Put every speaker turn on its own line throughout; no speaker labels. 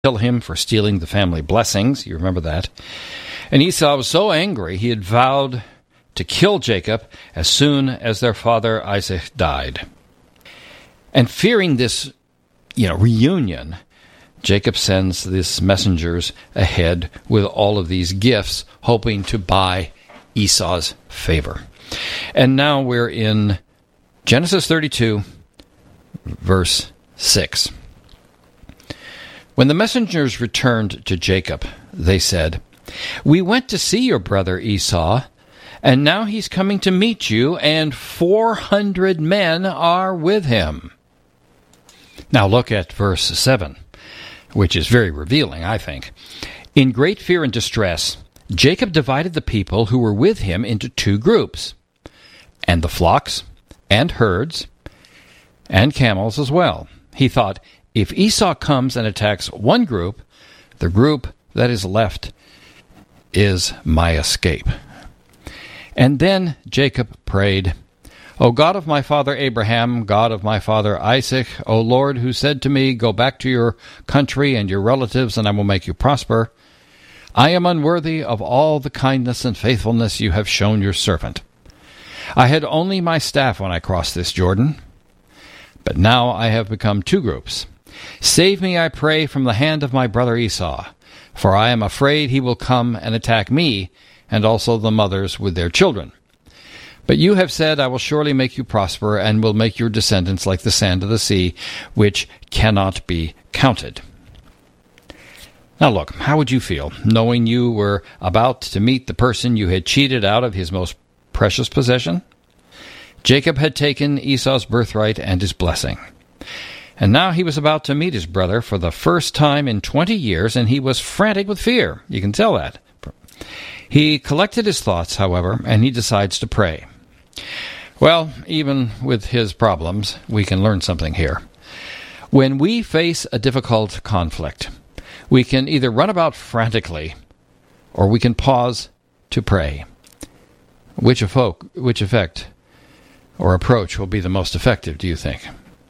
kill him for stealing the family blessings. You remember that. And Esau was so angry, he had vowed to kill Jacob as soon as their father Isaac died. And fearing this, reunion, Jacob sends these messengers ahead with all of these gifts, hoping to buy Esau's favor. And now we're in Genesis 32, verse 6. When the messengers returned to Jacob, they said, "We went to see your brother Esau, and now he's coming to meet you, and 400 men are with him." Now look at verse 7, which is very revealing, I think. In great fear and distress, Jacob divided the people who were with him into two groups, and the flocks and herds and camels as well. He thought, if Esau comes and attacks one group, the group that is left is my escape. And then Jacob prayed, "O God of my father Abraham, God of my father Isaac, O Lord, who said to me, 'Go back to your country and your relatives, and I will make you prosper,' I am unworthy of all the kindness and faithfulness you have shown your servant. I had only my staff when I crossed this Jordan, but now I have become two groups. Save me, I pray, from the hand of my brother Esau, for I am afraid he will come and attack me, and also the mothers with their children. But you have said, I will surely make you prosper, and will make your descendants like the sand of the sea, which cannot be counted." Now look, how would you feel, knowing you were about to meet the person you had cheated out of his most precious possession? Jacob had taken Esau's birthright and his blessing. And now he was about to meet his brother for the first time in 20 years, and he was frantic with fear. You can tell that. He collected his thoughts, however, and he decides to pray. Well, even with his problems, we can learn something here. When we face a difficult conflict, we can either run about frantically, or we can pause to pray. Which effect or approach will be the most effective, do you think?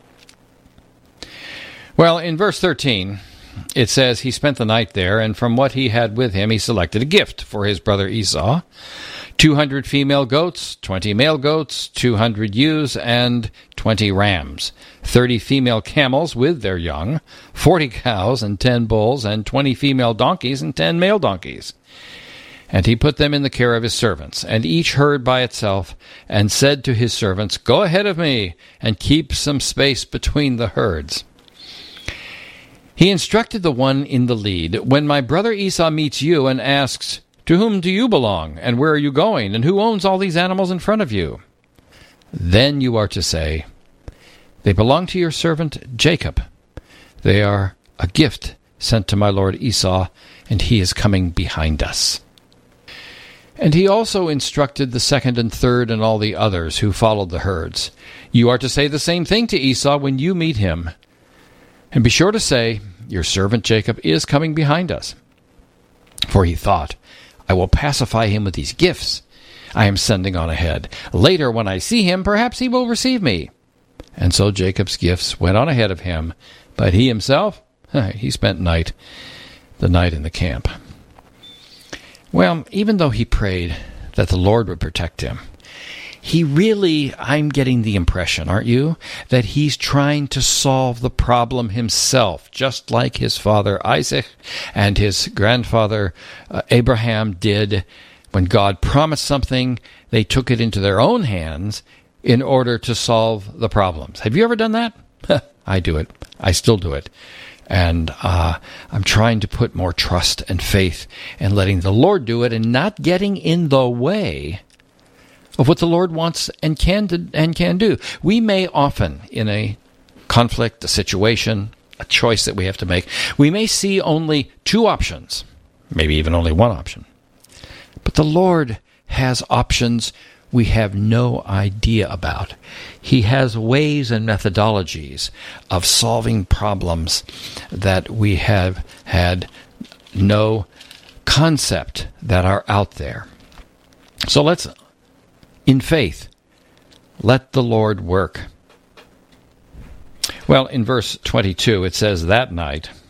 Well, in verse 13, it says he spent the night there, and from what he had with him he selected a gift for his brother Esau: 200 female goats, 20 male goats, 200 ewes, and 20 rams, 30 female camels with their young, 40 cows and 10 bulls, and 20 female donkeys and 10 male donkeys. And he put them in the care of his servants, and each herd by itself, and said to his servants, "Go ahead of me, and keep some space between the herds." He instructed the one in the lead, "When my brother Esau meets you and asks, 'To whom do you belong, and where are you going, and who owns all these animals in front of you?' then you are to say, 'They belong to your servant Jacob. They are a gift sent to my lord Esau, and he is coming behind us.'" And he also instructed the second and third and all the others who followed the herds, "You are to say the same thing to Esau when you meet him. And be sure to say, 'Your servant Jacob is coming behind us.'" For he thought, "I will pacify him with these gifts I am sending on ahead. Later, when I see him, perhaps he will receive me." And so Jacob's gifts went on ahead of him, but he himself, he spent the night in the camp. Well, even though he prayed that the Lord would protect him, I'm getting the impression, aren't you, that he's trying to solve the problem himself, just like his father Isaac and his grandfather Abraham did. When God promised something, they took it into their own hands in order to solve the problems. Have you ever done that? I do it. I still do it. And I'm trying to put more trust and faith in letting the Lord do it and not getting in the way of what the Lord wants and can do. We may often, in a conflict, a situation, a choice that we have to make, we may see only two options, maybe even only one option. But the Lord has options we have no idea about. He has ways and methodologies of solving problems that we have had no concept that are out there. So let's, in faith, let the Lord work. Well, in verse 22, it says, "That night